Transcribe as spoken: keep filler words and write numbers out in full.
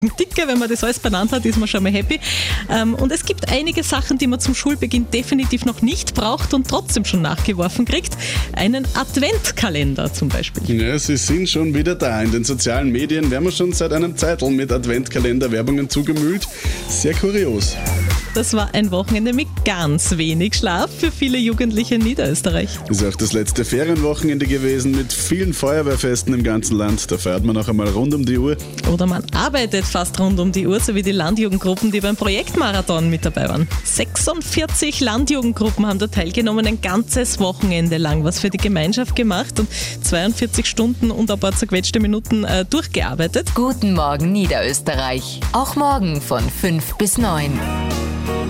Dicke, wenn man das alles benannt hat, ist man schon mal happy. Und es gibt einige Sachen, die man zum Schulbeginn definitiv noch nicht braucht und trotzdem schon nachgeworfen kriegt. Einen Adventkalender zum Beispiel. Ja, sie sind schon wieder da. In den sozialen Medien werden wir schon seit einem Zeitl mit Adventkalender-Werbungen zugemüllt. Sehr kurios. Das war ein Wochenende mit ganz wenig Schlaf für viele Jugendliche in Niederösterreich. Ist auch das letzte Ferienwochenende gewesen mit vielen Feuerwehrfesten im ganzen Land. Da feiert man noch einmal rund um die Uhr. Oder man arbeitet fast rund um die Uhr, so wie die Landjugendgruppen, die beim Projektmarathon mit dabei waren. sechsundvierzig Landjugendgruppen haben da teilgenommen, ein ganzes Wochenende lang was für die Gemeinschaft gemacht und zweiundvierzig Stunden und ein paar zerquetschte Minuten äh, durchgearbeitet. Guten Morgen Niederösterreich. Auch morgen von fünf bis neun.